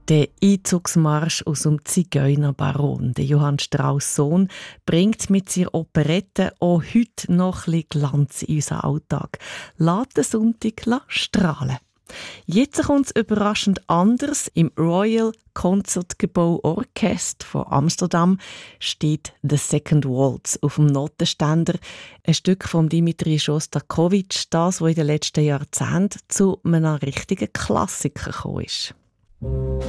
Der Einzugsmarsch aus dem Zigeunerbaron, der Johann Strauss Sohn, bringt mit seiner Operette auch heute noch ein bisschen Glanz in unseren Alltag. Lässt den Sonntag strahlen. Jetzt kommt es überraschend anders. Im Royal Concertgebouw Orchest von Amsterdam steht «The Second Waltz» auf dem Notenständer. Ein Stück von Dimitri Schostakowitsch, das in den letzten Jahrzehnten zu einem richtigen Klassiker gekommen ist.